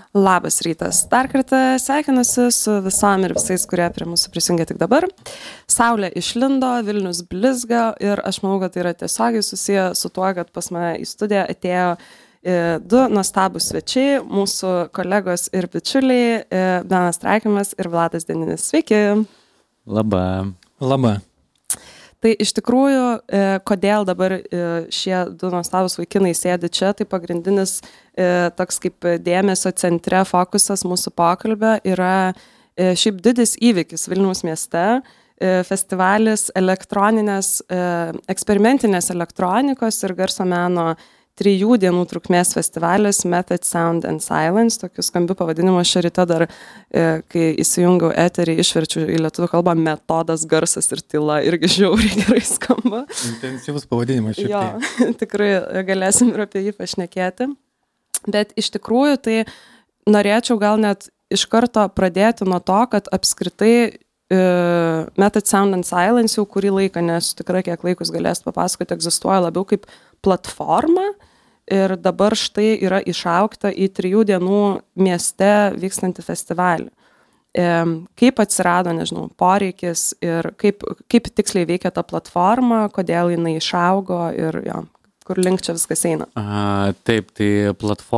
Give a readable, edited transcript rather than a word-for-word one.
Labas rytas. Dar kartą sveikinuosi su visom ir visais, kurie prie mūsų prisijungia tik dabar. Saulė išlindo, Vilnius blizga ir aš manau, kad tai yra tiesiogiai susiję su tuo, kad pas mane į studiją atėjo du nuostabūs svečiai, mūsų kolegos ir bičiuliai, Benas Traikimas ir Vladas Deninis. Sveiki. Labą. Tai iš tikrųjų, kodėl dabar šie du nuostabūs vaikinai sėdi čia, tai pagrindinis toks kaip dėmesio centre fokusas mūsų pokalbio yra šiaip didis įvykis Vilniaus mieste, festivalis eksperimentinės elektronikos ir garso meno 3 dienų trukmės festivalis Method, Sound and Silence, tokiu skambiu pavadinimu. Šią rytą dar, kai įsijungiau eterį, išverčiu į lietuvių kalbą metodas, garsas ir tyla, irgi žiauriai gerai skamba. Intensyvus pavadinimas šiaip. Jo, tikrai galėsim ir apie jį pašnekėti. Bet iš tikrųjų tai norėčiau gal net iš karto pradėti nuo to, kad apskritai Method, Sound and Silence jau kurį laiką, nes tikrai kiek laikus galės papasakoti, egzistuoja labiau kaip platforma ir dabar štai yra išaugta į 3 dienų mieste vykstantį festivalį. Kaip atsirado, nežinau, poreikis ir kaip tiksliai veikia ta platforma, kodėl jinai išaugo ir jo, kur link čia viskas eina? Taip, tai platforma